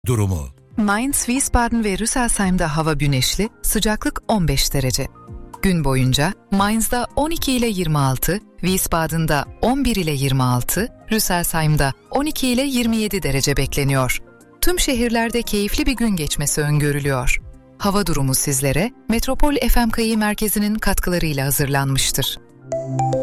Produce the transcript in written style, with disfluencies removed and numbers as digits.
durumu. Mainz, Wiesbaden ve Rüsselsheim'da hava güneşli, sıcaklık 15 derece. Gün boyunca Mainz'da 12 ile 26, Wiesbaden'da 11 ile 26, Rüsselsheim'da 12 ile 27 derece bekleniyor. Tüm şehirlerde keyifli bir gün geçmesi öngörülüyor. Hava durumu sizlere Metropol FM Kayı Merkezi'nin katkılarıyla hazırlanmıştır.